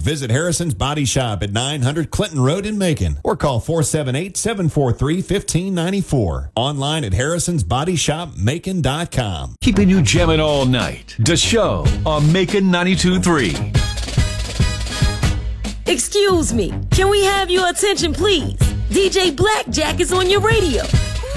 Visit Harrison's Body Shop at 900 Clinton Road in Macon or call 478-743-1594. Online at harrisonsbodyshopmacon.com. Keeping you jamming all night. The show on Macon 92.3. Excuse me, can we have your attention, please? DJ Blackjack is on your radio.